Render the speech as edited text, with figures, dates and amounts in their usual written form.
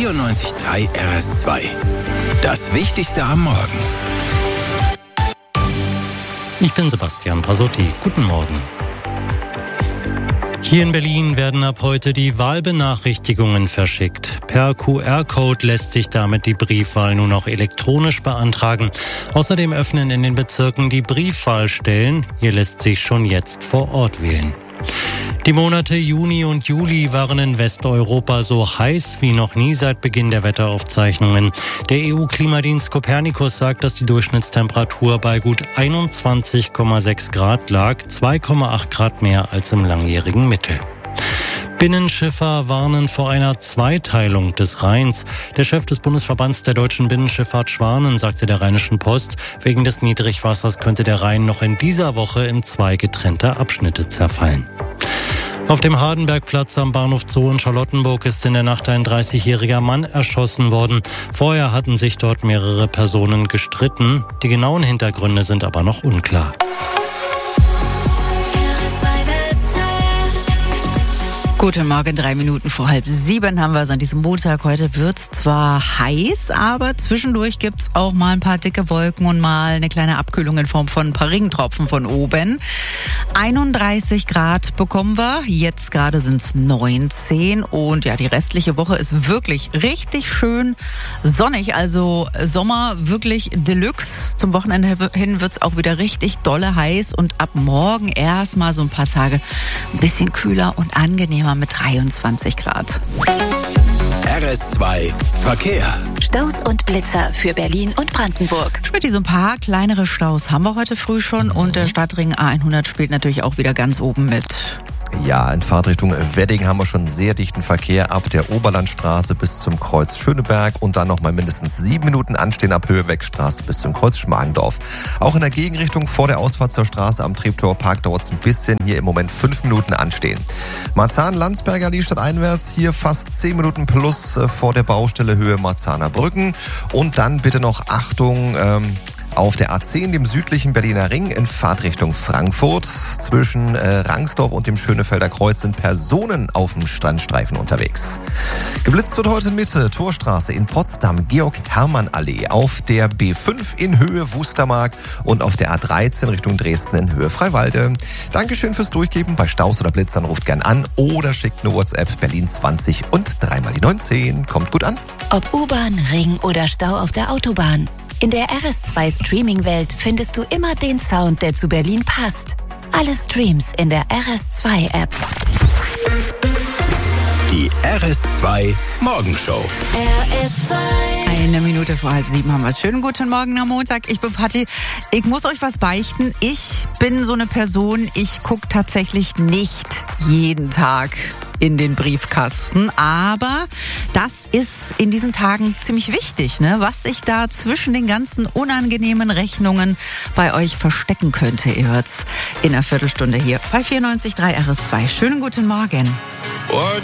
94.3 RS2. Das Wichtigste am Morgen. Ich bin Sebastian Pasotti. Guten Morgen. Hier in Berlin werden ab heute die Wahlbenachrichtigungen verschickt. Per QR-Code lässt sich damit die Briefwahl nur noch elektronisch beantragen. Außerdem öffnen in den Bezirken die Briefwahlstellen. Hier lässt sich schon jetzt vor Ort wählen. Die Monate Juni und Juli waren in Westeuropa so heiß wie noch nie seit Beginn der Wetteraufzeichnungen. Der EU-Klimadienst Copernicus sagt, dass die Durchschnittstemperatur bei gut 21,6 Grad lag, 2,8 Grad mehr als im langjährigen Mittel. Binnenschiffer warnen vor einer Zweiteilung des Rheins. Der Chef des Bundesverbands der deutschen Binnenschifffahrt Schwanen sagte der Rheinischen Post, wegen des Niedrigwassers könnte der Rhein noch in dieser Woche in 2 getrennte Abschnitte zerfallen. Auf dem Hardenbergplatz am Bahnhof Zoo in Charlottenburg ist in der Nacht ein 30-jähriger Mann erschossen worden. Vorher hatten sich dort mehrere Personen gestritten. Die genauen Hintergründe sind aber noch unklar. Guten Morgen, 3 Minuten vor 6:30 haben wir es an diesem Montag. Heute wird's zwar heiß, aber zwischendurch gibt's auch mal ein paar dicke Wolken und mal eine kleine Abkühlung in Form von ein paar Regentropfen von oben. 31 Grad bekommen wir, jetzt gerade sind's 19 und ja, die restliche Woche ist wirklich richtig schön sonnig, also Sommer wirklich Deluxe. Zum Wochenende hin wird's auch wieder richtig dolle heiß und ab morgen erstmal so ein paar Tage ein bisschen kühler und angenehmer mit 23 Grad. RS2 Verkehr. Staus und Blitzer für Berlin und Brandenburg. Schmidt, so ein paar kleinere Staus haben wir heute früh schon und der Stadtring A100 spielt natürlich auch wieder ganz oben mit. Ja, in Fahrtrichtung Wedding haben wir schon sehr dichten Verkehr ab der Oberlandstraße bis zum Kreuz Schöneberg und dann noch mal mindestens 7 Minuten anstehen ab Höhewegstraße bis zum Kreuz Schmargendorf. Auch in der Gegenrichtung vor der Ausfahrt zur Straße am Treptower Park dauert es ein bisschen, hier im Moment 5 Minuten anstehen. Marzahn-Landsberger Allee stadteinwärts, hier fast 10 Minuten plus vor der Baustelle Höhe Marzahner Brücken und dann bitte noch Achtung, auf der A10, dem südlichen Berliner Ring, in Fahrtrichtung Frankfurt. Zwischen Rangsdorf und dem Schönefelder Kreuz sind Personen auf dem Standstreifen unterwegs. Geblitzt wird heute in Mitte, Torstraße in Potsdam, Georg-Hermann-Allee, auf der B5 in Höhe Wustermark und auf der A13 Richtung Dresden in Höhe Freiwalde. Dankeschön fürs Durchgeben. Bei Staus oder Blitzern ruft gern an oder schickt eine WhatsApp Berlin 20 und 3 mal die 19. Kommt gut an. Ob U-Bahn, Ring oder Stau auf der Autobahn. In der RS2 Streaming-Welt findest du immer den Sound, der zu Berlin passt. Alle Streams in der RS2-App. Die RS2 Morgenshow. RS2. 1 Minute vor 6:30 haben wir es. Schönen guten Morgen am Montag. Ich bin Patti. Ich muss euch was beichten. Ich bin so eine Person, ich gucke tatsächlich nicht jeden Tag in den Briefkasten. Aber das ist in diesen Tagen ziemlich wichtig, ne? Was sich da zwischen den ganzen unangenehmen Rechnungen bei euch verstecken könnte. Ihr hört's in einer Viertelstunde hier bei 94.3 RS2. Schönen guten Morgen.